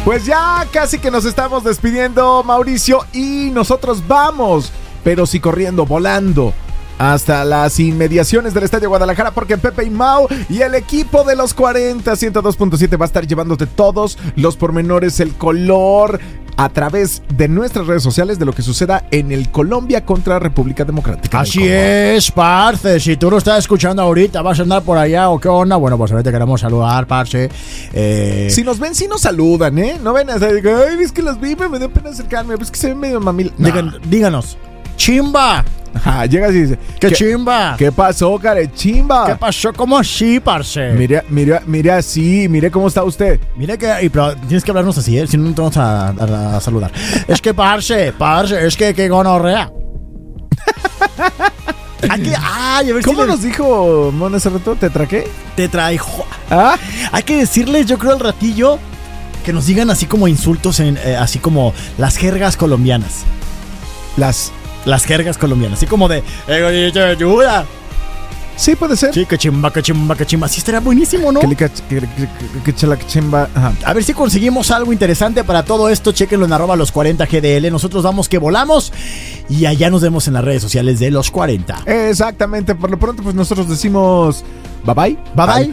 Pues ya casi que nos estamos despidiendo, Mauricio, y nosotros vamos, pero sí corriendo, volando, hasta las inmediaciones del Estadio Guadalajara, porque Pepe y Mau y el equipo de los 40 102.7 va a estar llevándote todos los pormenores, el color, a través de nuestras redes sociales de lo que suceda en el Colombia contra República Democrática. Así es, parce. Si tú lo estás escuchando ahorita, vas a andar por allá o qué onda. Bueno, pues ahorita te queremos saludar, parce. Si nos ven, sí nos saludan, ¿eh? No ven a decir, ay, es que los vi, me dio pena acercarme, pues que se ven medio mamil. Díganos, chimba. Ajá, llegas y dice, ¿Qué chimba? ¿Qué pasó, care? Chimba. ¿Qué pasó? ¿Cómo así, parce? Mire así, mire cómo está usted. Mire que, pero tienes que hablarnos así, ¿eh? Si no, no te vamos a saludar. Es que, parce, es que gonorrea. ¿Cómo nos dijo Mon hace rato? ¿Te traqué? Te traigo. ¿Ah? Hay que decirles, yo creo, al ratillo, que nos digan así como insultos, así como las jergas colombianas. Las jergas colombianas, así como de ayuda. Sí, puede ser. Sí, que chimba. Sí, estaría buenísimo, ¿no? Que chimba. Ajá. A ver si conseguimos algo interesante para todo esto. Chéquenlo en @los40GDL. Nosotros vamos que volamos. Y allá nos vemos en las redes sociales de los 40. Exactamente. Por lo pronto, pues nosotros decimos bye bye. Bye bye.